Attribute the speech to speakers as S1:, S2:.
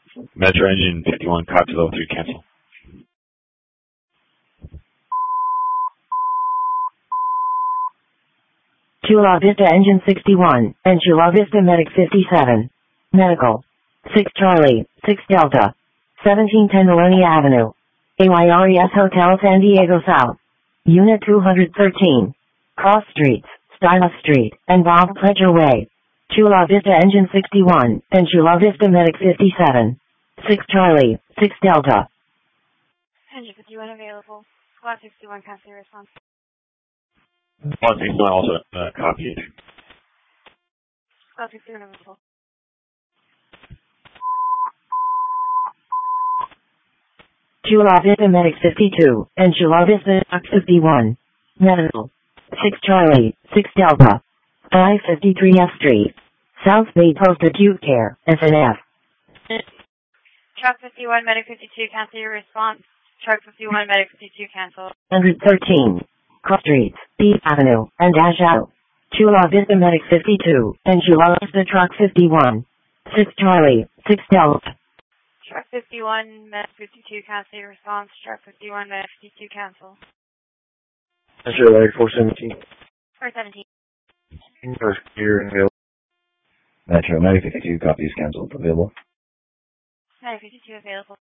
S1: Metro Engine 51, copy level 3, cancel.
S2: Chula Vista Engine 61, and Chula Vista Medic 57. Medical. 6 Charlie, 6 Delta. 1710 Millennia Avenue. AYRES Hotel San Diego South. Unit 213. Cross Streets, Stila Street, and Bob Pledger Way. Chula Vista Engine 61, and Chula Vista Medic 57. 6 Charlie, 6 Delta.
S3: Engine 51 available. Squad 61, cancel your response.
S1: Squad 61 also copied.
S3: Squad 61 available.
S2: Chula Vista Medic 52, and Chula Vista Dock 51. Medical. 6 Charlie, 6 Delta. 553 F Street. South Bay Post Acute Care, SNF.
S3: Truck 51, Medic 52, cancel your response. Truck 51, Medic 52, cancel.
S2: 113. Cross Streets, B Avenue, and Dash Out. Chula Vista Medic 52, and Chula Vista Truck 51. 6 Charlie, 6 Delta.
S3: Truck 51, Medic 52, cancel your response. Truck 51, Medic 52, cancel.
S4: Metro Medic 417.
S3: 417.
S4: Here and available.
S5: Metro Medic 52, copies canceled, available.
S3: Medic 52 available.